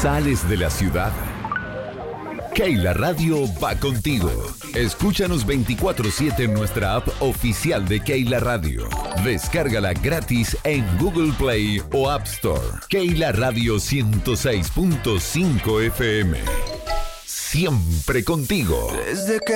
Sales de la ciudad. Keila Radio va contigo. Escúchanos 24/7 en nuestra app oficial de Keila Radio. Descárgala gratis en Google Play o App Store. Keila Radio 106.5 FM. Siempre contigo. Desde que